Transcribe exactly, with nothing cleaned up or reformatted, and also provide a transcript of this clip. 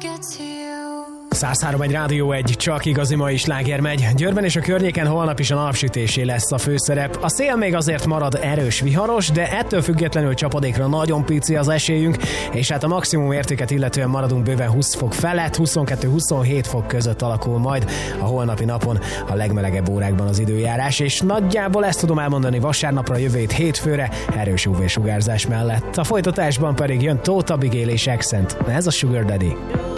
száz három egy Rádió egy, csak igazi mai sláger megy. Győrben és a környéken holnap is a napsütésé lesz a főszerep. A szél még azért marad erős, viharos, de ettől függetlenül csapadékra nagyon pici az esélyünk, és hát a maximum értéket illetően maradunk bőven húsz fok felett, huszonkettő-huszonhét fok között alakul majd a holnapi napon a legmelegebb órákban az időjárás, és nagyjából ezt tudom elmondani vasárnapra, jövő hét hétfőre erős ú vé-sugárzás mellett. A folytatásban pedig jön Tóth Abigail és Accent. Ez a Sugar Daddy.